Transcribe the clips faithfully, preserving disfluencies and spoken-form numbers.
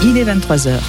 Il est vingt-trois heures.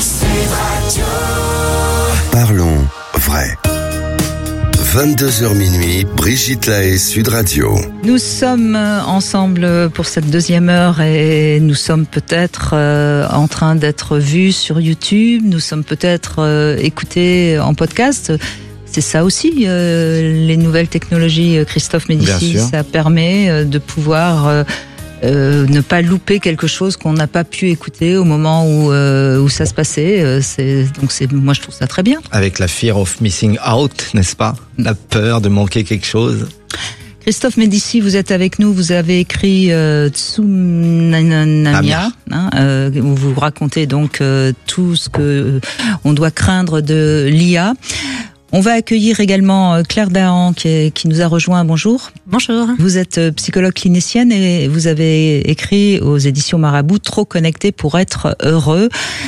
Parlons vrai. vingt-deux heures minuit, Brigitte Lahaie, Sud Radio. Nous sommes ensemble pour cette deuxième heure et nous sommes peut-être euh, en train d'être vus sur YouTube, nous sommes peut-être euh, écoutés en podcast. C'est ça aussi, euh, les nouvelles technologies, Christophe Médicis, ça permet euh, de pouvoir euh, euh, ne pas louper quelque chose qu'on n'a pas pu écouter au moment où, euh, où ça se passait. Euh, c'est, donc c'est, moi je trouve ça très bien. Avec la fear of missing out, n'est-ce pas ? La peur de manquer quelque chose. Christophe Médicis, vous êtes avec nous, vous avez écrit euh, Tsunamia, hein, euh, où vous racontez donc euh, tout ce que euh, on doit craindre de l'I A. On va accueillir également Claire Dahan qui, est, qui nous a rejoint. Bonjour. Bonjour. Vous êtes psychologue clinicienne et vous avez écrit aux éditions Marabout « Trop connecté pour être heureux ».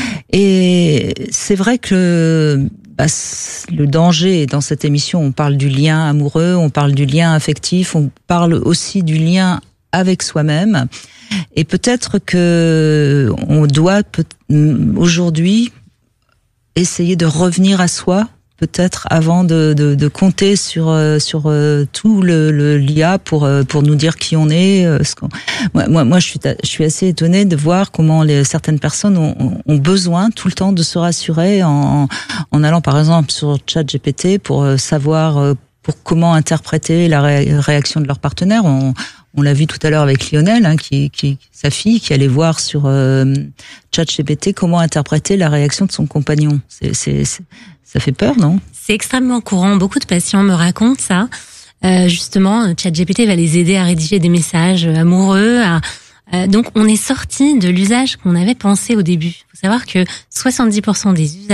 Et c'est vrai que bah, le danger dans cette émission, on parle du lien amoureux, on parle du lien affectif, on parle aussi du lien avec soi-même. Et peut-être que on doit peut- aujourd'hui essayer de revenir à soi, peut-être avant de, de, de compter sur sur euh, tout le, le l'I A pour pour nous dire qui on est. Euh, ce qu'on... Moi, moi, moi, je suis je suis assez étonnée de voir comment les, certaines personnes ont, ont besoin tout le temps de se rassurer en en allant par exemple sur ChatGPT pour savoir euh, pour comment interpréter la ré- réaction de leur partenaire. On, on l'a vu tout à l'heure avec Lionel, hein, qui, qui sa fille, qui allait voir sur euh, ChatGPT comment interpréter la réaction de son compagnon. C'est, c'est, c'est ça fait peur, non ? C'est extrêmement courant. Beaucoup de patients me racontent ça. Euh, justement, ChatGPT va les aider à rédiger des messages amoureux. À, euh, donc, on est sorti de l'usage qu'on avait pensé au début. Il faut savoir que soixante-dix pour cent des usages